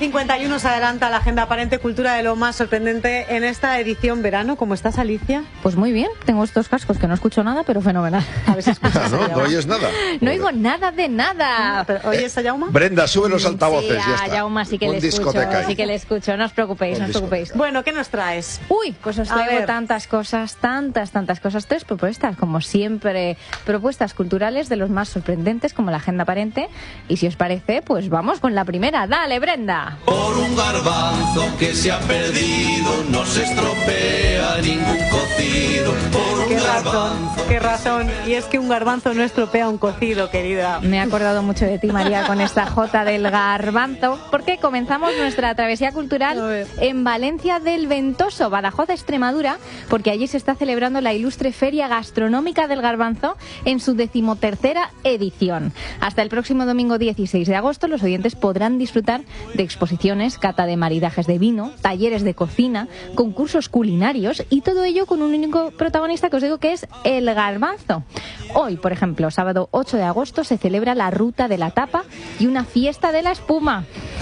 9:51 se adelanta la agenda aparente cultura de lo más sorprendente en esta edición verano. ¿Cómo estás, Alicia? Pues muy bien, tengo estos cascos que no escucho nada, pero fenomenal. A ver si escuchas. ¿No oyes nada? No oigo nada de nada. ¿Oyes a Jaume? Brenda, sube los altavoces, Sí, ya a está. Jaume sí que Pon le escucho, discoteca ahí. sí que le escucho. No os preocupéis, no os preocupéis. Bueno, ¿qué nos traes? Uy, pues os A traigo ver. tantas cosas. 3 propuestas, como siempre, propuestas culturales de los más sorprendentes, como la agenda aparente. Y si os parece, pues vamos con la primera. Dale, Brenda. Por un garbanzo que se ha perdido, no se estropea ningún cocido. Por un Qué razón, garbanzo. qué razón. Y es que un garbanzo no estropea un cocido, querida. Me he acordado mucho de ti, María, con esta J del garbanzo, porque comenzamos nuestra travesía A cultural ver. en Valencia del Ventoso, Badajoz, Extremadura, porque allí se está celebrando la ilustre Feria Gastronómica del Garbanzo en su 13ª edición. Hasta el próximo domingo 16 de agosto, los oyentes podrán disfrutar de exposiciones, cata de maridajes de vino, talleres de cocina, concursos culinarios y todo ello con un único protagonista que os digo que es el garbanzo. Hoy, por ejemplo, sábado 8 de agosto, se celebra la Ruta de la Tapa y una fiesta de la espuma.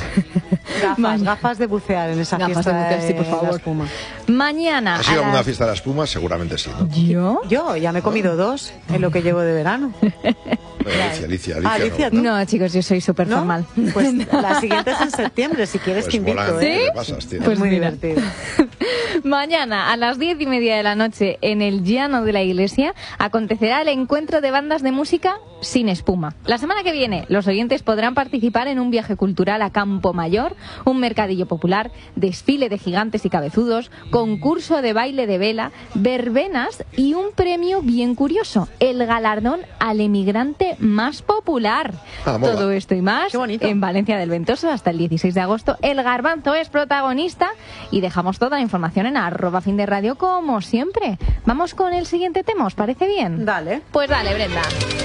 Gafas de bucear en esa Gafas fiesta de bucear, sí, por la favor. espuma. Mañana. ¿Has ido a las- una fiesta de la espuma? Seguramente sí, ¿no? ¿Yo? Yo ya me he comido 2 en lo que llevo de verano. Alicia, Alicia, no. ¿tú? No, chicos, yo soy súper ¿No? formal. Pues la siguiente es en septiembre, si quieres Pues te invito. mola, ¿eh? ¿qué pasas, tío? Pues muy mira. divertido. Mañana a las 10:30 de la noche en el llano de la iglesia acontecerá el encuentro de bandas de música sin espuma. La semana que viene los oyentes podrán participar en un viaje cultural a Campo Mayor, un mercadillo popular, desfile de gigantes y cabezudos, concurso de baile de vela, verbenas y un premio bien curioso, el galardón al emigrante más popular. Ah, mola. Todo esto y más Qué bonito. en Valencia del Ventoso hasta el 16 de agosto. El garbanzo es protagonista y dejamos toda la información en @finderadio como siempre. Vamos con el siguiente tema, ¿os parece bien? Dale. Pues dale, Brenda.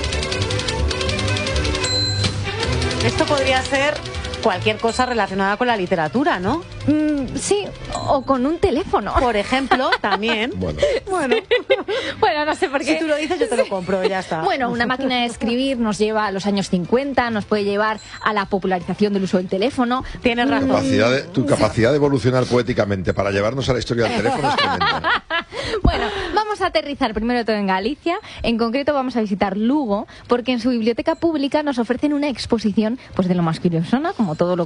Esto podría ser cualquier cosa relacionada con la literatura, ¿no? Sí, o con un teléfono. Por ejemplo, también. Bueno, Bueno, Bueno, no sé por qué. si tú lo dices, yo te lo compro, ya está. Bueno, una máquina de escribir nos lleva a los años 50, nos puede llevar a la popularización del uso del teléfono. Tienes razón. tu capacidad de evolucionar poéticamente para llevarnos a la historia del teléfono es tremenda. Bueno, vamos a aterrizar primero de todo en Galicia. En concreto vamos a visitar Lugo, porque en su biblioteca pública nos ofrecen una exposición pues de lo más curiosona, como todo lo